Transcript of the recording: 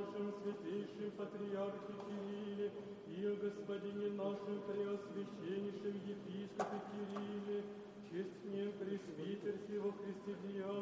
нашем святейшем патриархе Кирилле и о господине нашем преосвященнейшем епископе Кирилле, честнее пресвитер сего христиан.